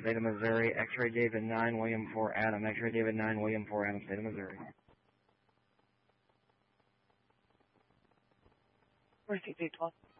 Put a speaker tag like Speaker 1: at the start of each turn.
Speaker 1: State of Missouri. X-ray David 9, William 4, Adam. X-ray David 9, William 4, Adam, State of Missouri.
Speaker 2: Where's 6812?